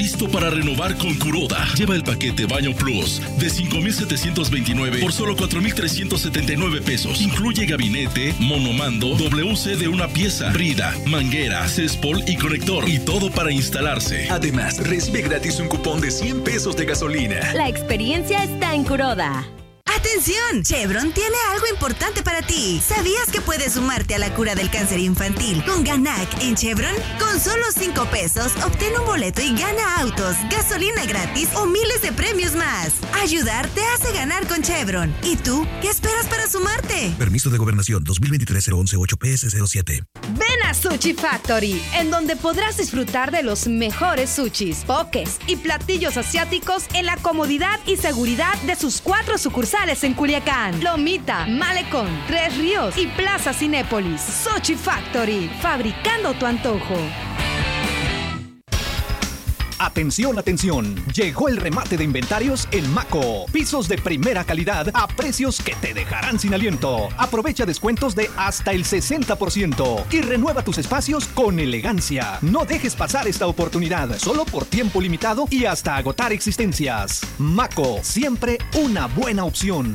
Listo para renovar con Kuroda. Lleva el paquete Baño Plus de 5,729 por solo 4,379 pesos. Incluye gabinete, monomando, WC de una pieza, brida, manguera, céspol y conector. Y todo para instalarse. Además, recibe gratis un cupón de 100 pesos de gasolina. La experiencia está en Kuroda. ¡Atención! Chevron tiene algo importante para ti. ¿Sabías que puedes sumarte a la cura del cáncer infantil con Ganac en Chevron? Con solo 5 pesos, obtén un boleto y gana autos, gasolina gratis o miles de premios más. Ayudar te hace ganar con Chevron. ¿Y tú? ¿Qué esperas para sumarte? Permiso de Gobernación 2023-011-8PS07. Ven a Sushi Factory, en donde podrás disfrutar de los mejores sushis, pokés y platillos asiáticos en la comodidad y seguridad de sus 4 sucursales en Culiacán, Lomita, Malecón, Tres Ríos y Plaza Cinépolis. Sushi Factory, fabricando tu antojo. Atención, atención. Llegó el remate de inventarios en Maco. Pisos de primera calidad a precios que te dejarán sin aliento. Aprovecha descuentos de hasta el 60% y renueva tus espacios con elegancia. No dejes pasar esta oportunidad, solo por tiempo limitado y hasta agotar existencias. Maco, siempre una buena opción.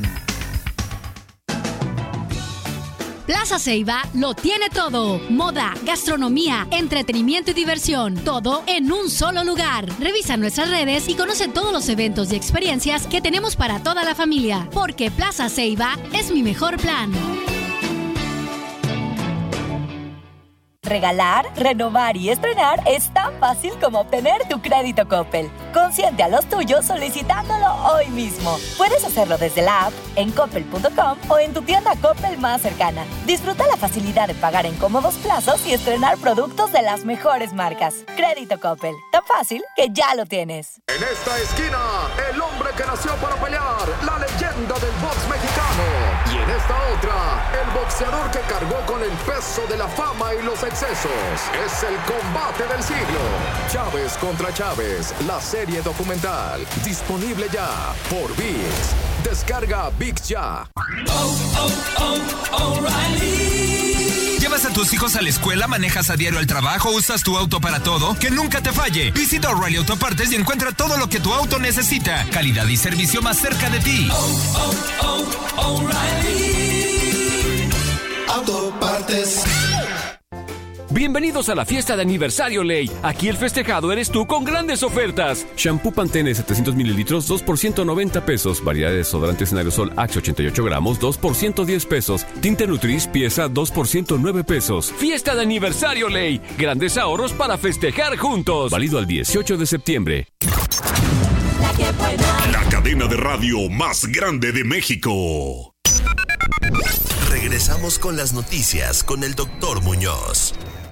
Plaza Ceiba lo tiene todo. Moda, gastronomía, entretenimiento y diversión. Todo en un solo lugar. Revisa nuestras redes y conoce todos los eventos y experiencias que tenemos para toda la familia. Porque Plaza Ceiba es mi mejor plan. Regalar, renovar y estrenar es tan fácil como obtener tu crédito Coppel. Consiente a los tuyos solicitándolo hoy mismo. Puedes hacerlo desde la app, en coppel.com o en tu tienda Coppel más cercana. Disfruta la facilidad de pagar en cómodos plazos y estrenar productos de las mejores marcas. Crédito Coppel, tan fácil que ya lo tienes. En esta esquina, el hombre que nació para pelear, la leyenda del box mexicano. Y en esta otra, el boxeador que cargó con el peso de la fama y los excesos. Es el combate del siglo. Chávez contra Chávez, la serie documental. Disponible ya por ViX. Descarga ViX ya. ¿Llevas a tus hijos a la escuela, manejas a diario al trabajo, usas tu auto para todo? ¡Que nunca te falle! Visita O'Reilly Autopartes y encuentra todo lo que tu auto necesita. Calidad y servicio más cerca de ti. O'Reilly Autopartes. Bienvenidos a la fiesta de aniversario Ley. Aquí el festejado eres tú con grandes ofertas. Shampoo Pantene 700 mililitros, 2 por 190 pesos. Variedad de desodorantes en aerosol Axe 88 gramos, 2 por 110 pesos. Tinte Nutris pieza 2 por 109 pesos. Fiesta de aniversario Ley. Grandes ahorros para festejar juntos. Válido al 18 de septiembre. La cadena de radio más grande de México. Regresamos con las noticias con el Dr. Muñoz.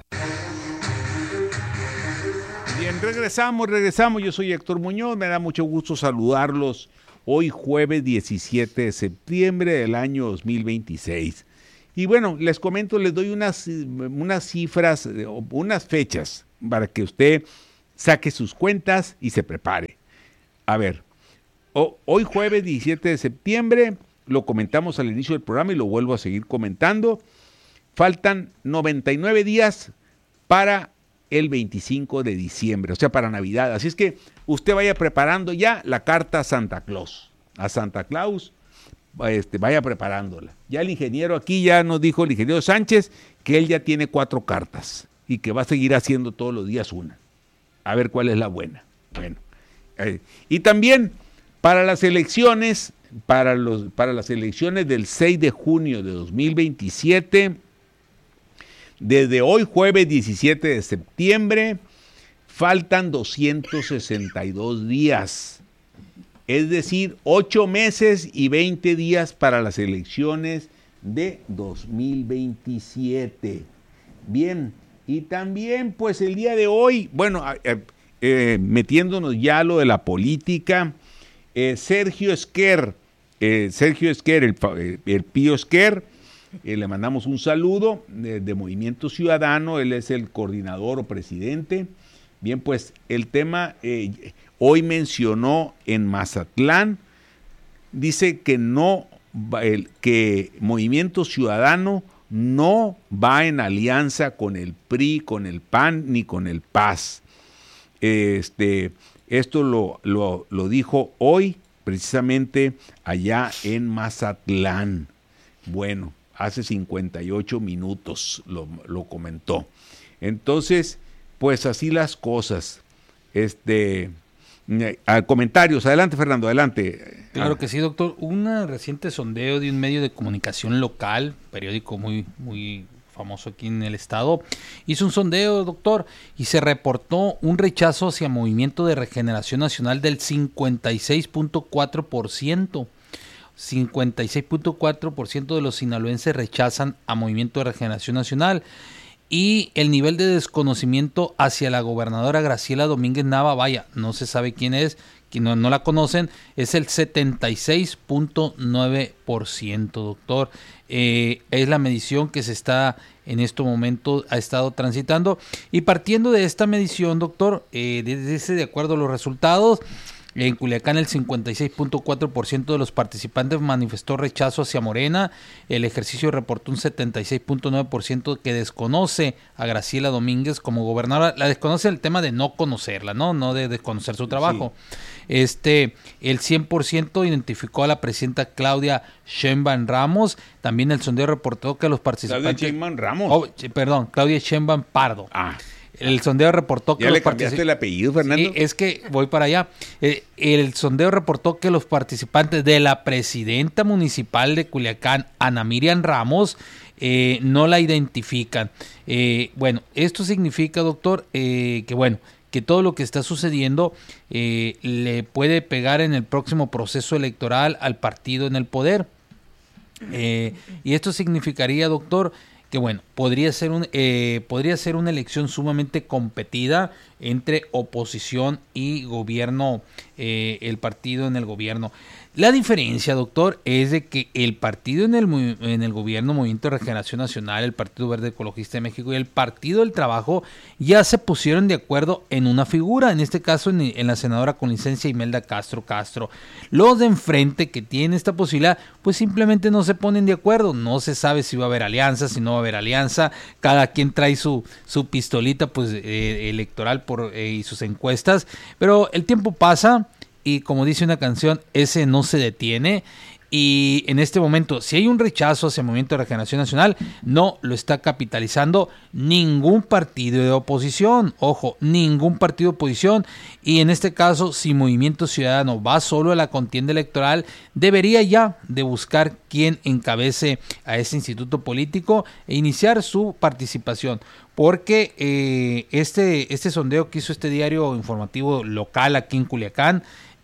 Bien, regresamos. Yo soy Héctor Muñoz, me da mucho gusto saludarlos hoy jueves 17 de septiembre del año 2026. Y bueno, les comento, les doy unas cifras, unas fechas para que usted saque sus cuentas y se prepare. A ver, hoy jueves 17 de septiembre, lo comentamos al inicio del programa y lo vuelvo a seguir comentando, faltan 99 días para el 25 de diciembre, o sea, para Navidad. Así es que usted vaya preparando ya la carta a Santa Claus. A Santa Claus, vaya preparándola. Ya el ingeniero aquí ya nos dijo, el ingeniero Sánchez, que él ya tiene 4 cartas y que va a seguir haciendo todos los días una. A ver cuál es la buena. Bueno, y también para las elecciones, para las elecciones del 6 de junio de 2027, desde hoy jueves 17 de septiembre, faltan 262 días, es decir, 8 meses y 20 días para las elecciones de 2027. Bien, y también pues el día de hoy, bueno, metiéndonos ya a lo de la política, Sergio Esquer, el Pío Esquer, le mandamos un saludo de Movimiento Ciudadano, él es el coordinador o presidente. Bien, pues el tema hoy mencionó en Mazatlán, dice que que Movimiento Ciudadano no va en alianza con el PRI, con el PAN ni con el PAS. Esto lo dijo hoy, precisamente allá en Mazatlán. Bueno, hace 58 minutos lo comentó. Entonces, pues así las cosas. Comentarios, adelante Fernando, adelante. Claro que sí, doctor. Un reciente sondeo de un medio de comunicación local, periódico muy, muy famoso aquí en el estado, hizo un sondeo, doctor, y se reportó un rechazo hacia Movimiento de Regeneración Nacional del 56.4%. 56.4% de los sinaloenses rechazan a Movimiento de Regeneración Nacional. Y el nivel de desconocimiento hacia la gobernadora Graciela Domínguez Nava, vaya, no se sabe quién es, que no la conocen, es el 76.9%, doctor. Es la medición que se está en este momento, ha estado transitando. Y partiendo de esta medición, doctor, de acuerdo a los resultados, en Culiacán el 56.4% de los participantes manifestó rechazo hacia Morena. El ejercicio reportó un 76.9% que desconoce a Graciela Domínguez como gobernadora. La desconoce el tema de no conocerla, no de desconocer su trabajo. Sí. El 100% identificó a la presidenta Claudia Sheinbaum Ramos. También el sondeo reportó que los participantes... Claudia Sheinbaum Ramos. Claudia Sheinbaum Pardo. El sondeo reportó que ¿Ya le cambiaste el apellido, Fernando? Sí, es que voy para allá. El sondeo reportó que los participantes de la presidenta municipal de Culiacán, Ana Miriam Ramos, no la identifican. Bueno, esto significa, doctor, que todo lo que está sucediendo le puede pegar en el próximo proceso electoral al partido en el poder. Y esto significaría, doctor, que podría ser una elección sumamente competida entre oposición y gobierno, el partido en el gobierno. La diferencia, doctor, es de que el partido en el gobierno, Movimiento de Regeneración Nacional, el Partido Verde Ecologista de México y el Partido del Trabajo ya se pusieron de acuerdo en una figura, en este caso en la senadora con licencia Imelda Castro. Los de enfrente que tienen esta posibilidad, pues simplemente no se ponen de acuerdo. No se sabe si va a haber alianza, si no va a haber alianza. Cada quien trae su pistolita electoral y sus encuestas. Pero el tiempo pasa. Y como dice una canción, ese no se detiene. Y en este momento, si hay un rechazo hacia el Movimiento de Regeneración Nacional, no lo está capitalizando ningún partido de oposición. Ojo, ningún partido de oposición. Y en este caso, si Movimiento Ciudadano va solo a la contienda electoral, debería ya de buscar quién encabece a ese instituto político e iniciar su participación. Porque este sondeo que hizo este diario informativo local aquí en Culiacán,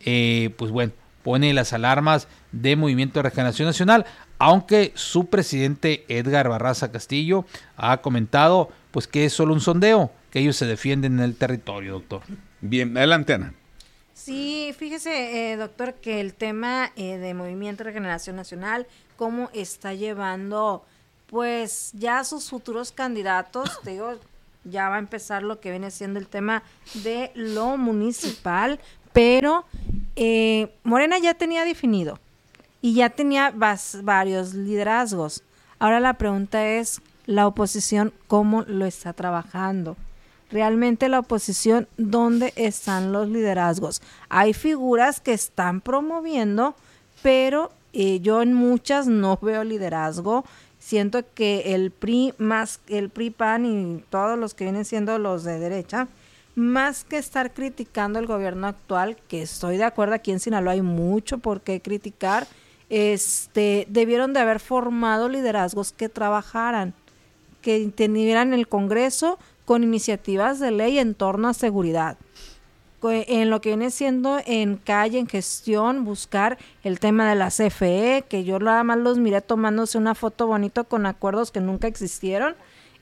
pone las alarmas de Movimiento de Regeneración Nacional, aunque su presidente Edgar Barraza Castillo ha comentado que es solo un sondeo, que ellos se defienden en el territorio, doctor. Bien, adelante, Ana. Sí, fíjese, doctor, que el tema de Movimiento de Regeneración Nacional, cómo está llevando ya sus futuros candidatos, ya va a empezar lo que viene siendo el tema de lo municipal, pero Morena ya tenía definido y ya tenía varios liderazgos. Ahora la pregunta es, la oposición, ¿cómo lo está trabajando? Realmente la oposición, ¿dónde están los liderazgos? Hay figuras que están promoviendo, pero yo en muchas no veo liderazgo. Siento que el PRI, PAN y todos los que vienen siendo los de derecha, más que estar criticando el gobierno actual, que estoy de acuerdo, aquí en Sinaloa hay mucho por qué criticar, debieron de haber formado liderazgos que trabajaran, que tuvieran el Congreso con iniciativas de ley en torno a seguridad. En lo que viene siendo en calle, en gestión, buscar el tema de la CFE, que yo nada más los miré tomándose una foto bonito con acuerdos que nunca existieron,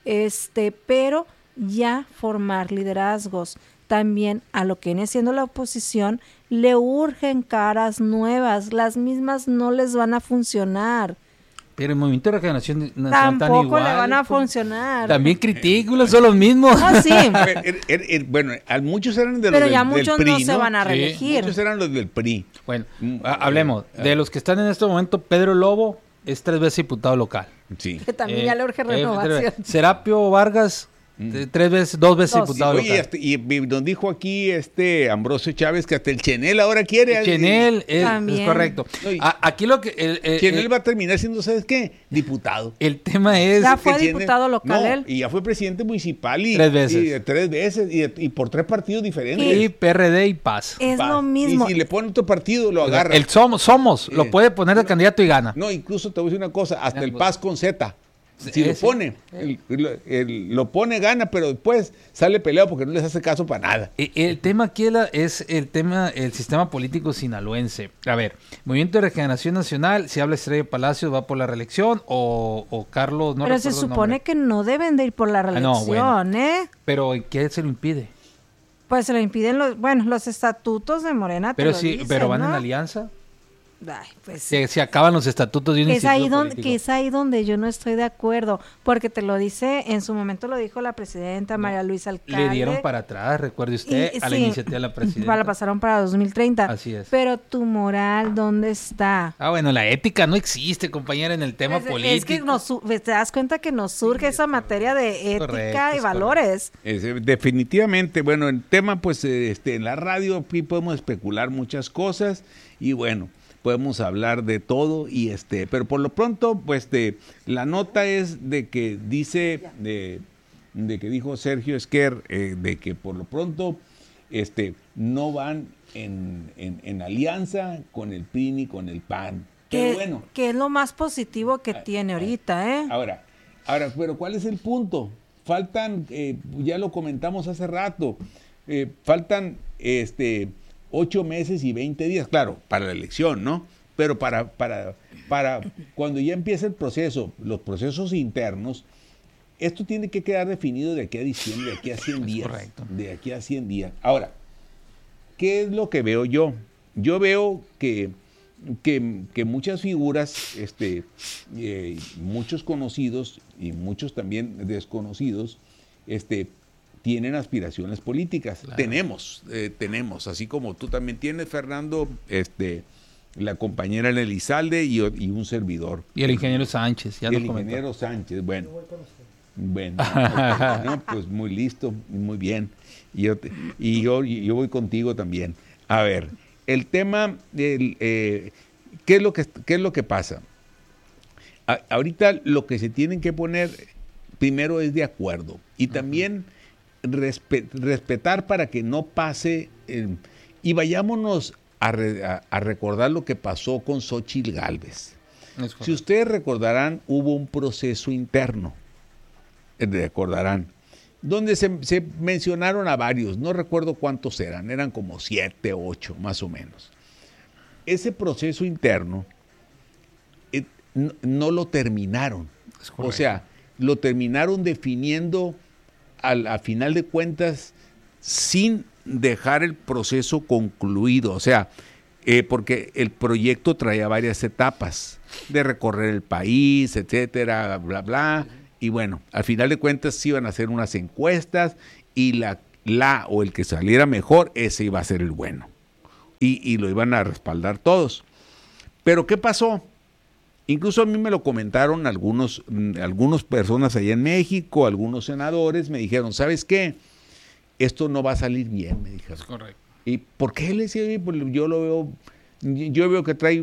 pero ya formar liderazgos. También a lo que viene siendo la oposición le urgen caras nuevas, las mismas no les van a funcionar. Pero el Movimiento de Regeneración Nacional tampoco le van a funcionar. También critículos, son los mismos. Ah, sí. Bueno, muchos eran de los pero ya del muchos PRI, no se van a reelegir. Sí, muchos eran los del PRI. Bueno, hablemos. De los que están en este momento, Pedro Lobo es 3 veces diputado local. Sí. Que también ya le urge renovación. Serapio Vargas Dos veces diputado local. Oye, y nos dijo aquí Ambrosio Chávez que hasta el Chenel ahora quiere. Chenel es correcto. No, aquí lo que... Chenel va a terminar siendo, ¿sabes qué? Diputado. El tema es... Ya fue diputado local él. Y ya fue presidente municipal. Tres veces. Tres veces. Y por 3 partidos diferentes. Y PRD y PAS. Es lo mismo. Y si le pone otro partido, lo agarra. El Somos. Lo puede poner de candidato y gana. No, incluso te voy a decir una cosa. Hasta el PAS con Z. Si lo pone, lo pone, gana, pero después sale peleado porque no les hace caso para nada. El tema aquí es el sistema político sinaloense. A ver, Movimiento de Regeneración Nacional, si habla Estrella Palacios, ¿va por la reelección? O Carlos, no pero recuerdo se supone que no deben de ir por la reelección, Pero ¿qué se lo impide? Pues se lo impiden los estatutos de Morena. Pero pero van en alianza. Ay, pues se acaban los estatutos de un instituto político. Que es ahí donde yo no estoy de acuerdo, porque te lo dice, en su momento lo dijo la presidenta María Luisa Alcalde. Le dieron para atrás, recuerde usted, a la iniciativa de la presidenta. La pasaron para 2030. Así es. Pero tu moral, ¿dónde está? Bueno, la ética no existe, compañera, en el tema político. Es que te das cuenta que nos surge esa materia de ética y valores. Definitivamente, bueno, el tema, pues, en la radio aquí podemos especular muchas cosas y bueno, podemos hablar de todo pero por lo pronto, pues la nota es de que dice, de que dijo Sergio Esquer, de que por lo pronto no van en alianza con el PRI ni con el PAN. Pero bueno. Que es lo más positivo que tiene ahorita, Ahora, pero ¿cuál es el punto? Faltan, ya lo comentamos hace rato, faltan 8 meses y 20 días, claro, para la elección, ¿no? Pero para cuando ya empiece el proceso, los procesos internos, esto tiene que quedar definido de aquí a diciembre, de aquí a 100 días. Correcto. De aquí a 100 días. Ahora, ¿qué es lo que veo yo? Yo veo que muchas figuras, muchos conocidos y muchos también desconocidos, tienen aspiraciones políticas. Claro. Tenemos, así como tú también tienes, Fernando, la compañera Elizalde y un servidor. Y el ingeniero Sánchez, ya lo comentó. El ingeniero Sánchez, bueno, no, pues muy listo, muy bien. Y yo voy contigo también. A ver, el tema, ¿qué es lo que pasa? Ahorita lo que se tienen que poner primero es de acuerdo y también respetar para que no pase y vayámonos a recordar lo que pasó con Xóchitl Gálvez. Si ustedes recordarán, hubo un proceso interno, recordarán, donde se mencionaron a varios, no recuerdo cuántos eran como 7, 8 más o menos. Ese proceso interno no lo terminaron, o sea, lo terminaron definiendo a final de cuentas sin dejar el proceso concluido, o sea, porque el proyecto traía varias etapas de recorrer el país, etcétera, bla, bla, y bueno, al final de cuentas se iban a hacer unas encuestas y la o el que saliera mejor, ese iba a ser el bueno, y lo iban a respaldar todos. Pero ¿qué pasó? Incluso a mí me lo comentaron algunas personas allá en México, algunos senadores, me dijeron, ¿sabes qué? Esto no va a salir bien, me dijeron. Es correcto. ¿Y por qué? Le decía, pues yo veo que trae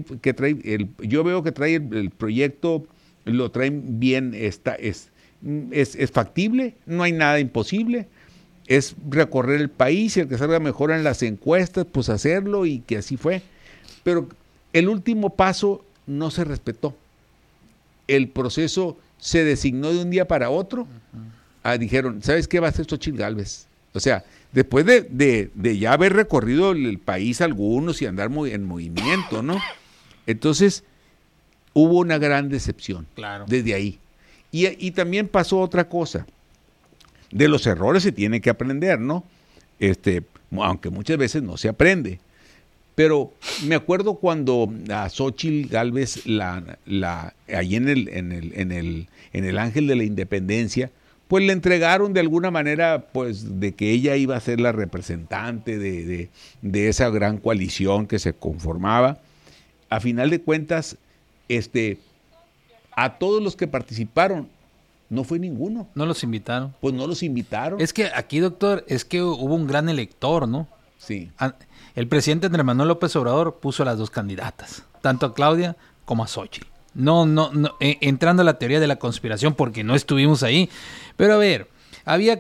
el proyecto, lo traen bien, es factible, no hay nada imposible, es recorrer el país y el que salga mejor en las encuestas, pues hacerlo, y que así fue. Pero el último paso no se respetó. El proceso se designó de un día para otro. Dijeron, ¿sabes qué va a hacer Xóchitl Gálvez? O sea, después de ya haber recorrido el país algunos y andar en movimiento, ¿no? Entonces, hubo una gran decepción. Claro. Desde ahí. Y también pasó otra cosa. De los errores se tiene que aprender, ¿no? Aunque muchas veces no se aprende. Pero me acuerdo cuando a Xóchitl Gálvez, allí en el Ángel de la Independencia, pues le entregaron de alguna manera, pues, de que ella iba a ser la representante de esa gran coalición que se conformaba. A final de cuentas, a todos los que participaron, No fue ninguno. No los invitaron. Pues no los invitaron. Es que aquí, doctor, es que hubo un gran elector, ¿no? Sí. El presidente Andrés Manuel López Obrador puso a las dos candidatas, tanto a Claudia como a Xóchitl. No, entrando a la teoría de la conspiración, porque no estuvimos ahí. Pero a ver, había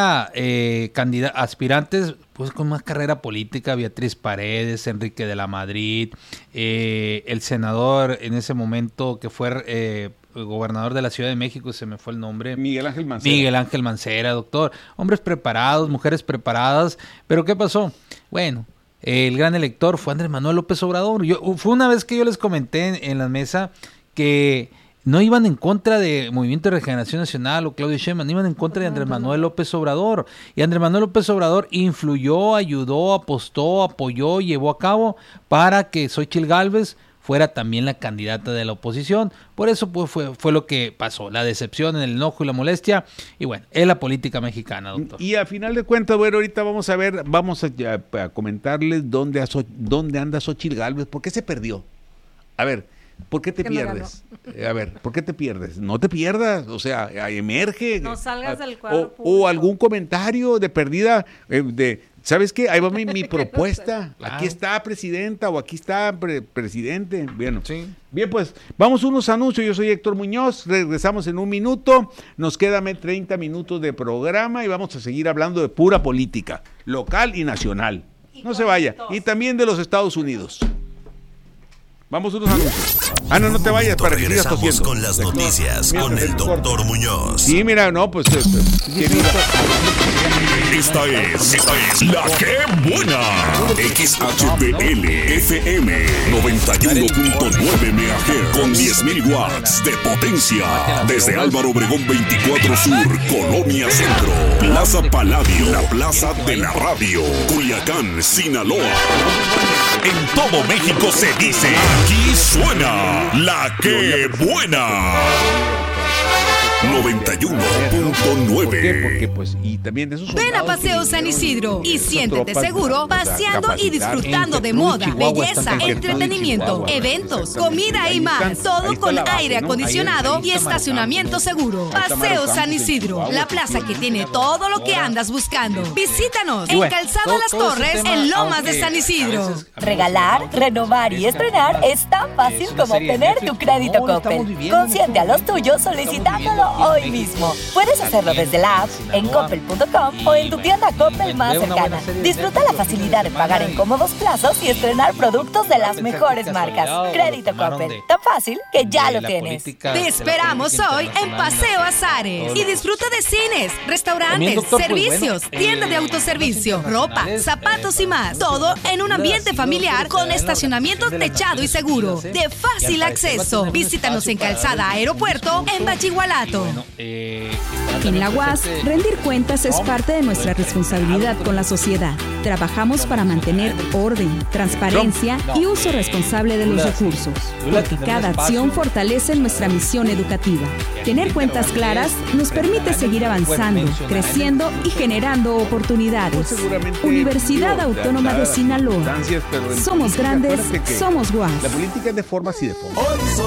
aspirantes pues con más carrera política, Beatriz Paredes, Enrique de la Madrid, el senador en ese momento que fue gobernador de la Ciudad de México, se me fue el nombre. Miguel Ángel Mancera. Miguel Ángel Mancera, doctor. Hombres preparados, mujeres preparadas. ¿Pero qué pasó? Bueno, el gran elector fue Andrés Manuel López Obrador. Fue una vez que yo les comenté en la mesa que no iban en contra de Movimiento de Regeneración Nacional o Claudio Sheinbaum, iban en contra de Andrés Manuel López Obrador. Y Andrés Manuel López Obrador influyó, ayudó, apostó, apoyó, llevó a cabo para que Xóchitl Gálvez fuera también la candidata de la oposición. Por eso pues, fue lo que pasó, la decepción, el enojo y la molestia. Y bueno, es la política mexicana, doctor. Y a final de cuentas, bueno, ahorita vamos a comentarles dónde anda Xóchitl Gálvez, por qué se perdió. A ver, ¿por qué te pierdes? A ver, ¿por qué te pierdes? No te pierdas, o sea, emerge. No salgas del cuadro o algún comentario de perdida ¿sabes qué? Ahí va mi propuesta. Claro. Aquí está presidenta o aquí está presidente. Bueno, sí. Bien, pues vamos a unos anuncios. Yo soy Héctor Muñoz. Regresamos en un minuto. Nos quedan 30 minutos de programa y vamos a seguir hablando de pura política, local y nacional. No se vaya. Y también de los Estados Unidos. Vamos a unos anuncios. Ana, no te vayas para que sigas Regresamos tosiendo. con las noticias con el doctor Muñoz. Sí, mira, no, pues... Esta es La Que Buena. XHPL FM 91.9 MHz con 10.000 watts de potencia. Desde Álvaro Obregón 24 Sur, Colonia Centro. Plaza Paladio, la plaza de la radio. Culiacán, Sinaloa. En todo México se dice, aquí suena La Que Buena. 91.9. Porque pues y también de esos Ven a Paseo San Isidro y siéntete seguro paseando y disfrutando de moda, belleza, entretenimiento, eventos, comida y más. Todo con aire acondicionado y estacionamiento seguro. Paseo San Isidro, la plaza que tiene todo lo que andas buscando. Visítanos en Calzada Las Torres, en Lomas de San Isidro. Regalar, renovar y estrenar es tan fácil como obtener tu crédito Coppel. Consiente a los tuyos solicitándolo hoy mismo. Puedes hacerlo desde la app, en coppel.com o en tu tienda Coppel más cercana. Disfruta la facilidad de pagar en cómodos plazos y estrenar productos de las mejores marcas. Crédito Coppel, tan fácil que ya lo tienes. Te esperamos hoy en Paseo Azares y disfruta de cines, restaurantes, servicios, tienda de autoservicio, ropa, zapatos y más. Todo en un ambiente familiar con estacionamiento techado y seguro, de fácil acceso. Visítanos en Calzada Aeropuerto, en Bachigualato. En la UAS, rendir cuentas es parte de nuestra responsabilidad con la sociedad. Trabajamos para mantener orden, transparencia y uso responsable de los recursos, porque cada acción fortalece nuestra misión educativa. Tener cuentas claras nos permite seguir avanzando, creciendo y generando oportunidades. Universidad Autónoma de Sinaloa. Somos grandes, somos UAS. La política es de formas y de fondos.